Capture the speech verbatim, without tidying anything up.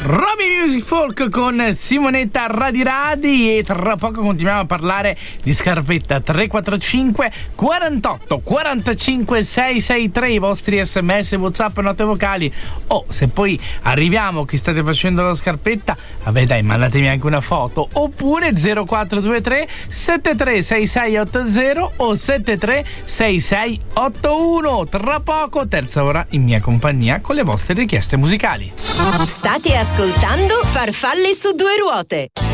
Roby Music Folk con Simonetta Radiradi e tra poco continuiamo a parlare di scarpetta. Tre quattro cinque quarantotto quarantacinque seicentosessantatré i vostri sms, whatsapp, note vocali, o se poi arriviamo che state facendo la scarpetta, vabbè dai, mandatemi anche una foto, oppure zero quattro due tre sette tre sei sei otto zero o sette tre sei sei otto uno. Tra poco terza ora in mia compagnia con le vostre richieste musicali. State ascoltando Farfalle su due ruote.